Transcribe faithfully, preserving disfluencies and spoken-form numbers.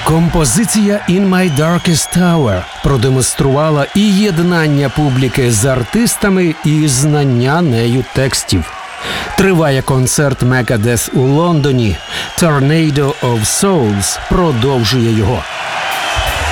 Композиція «In My Darkest Hour» продемонструвала і єднання публіки з артистами, і знання нею текстів. Триває концерт Megadeth у Лондоні. «Tornado of Souls» продовжує його.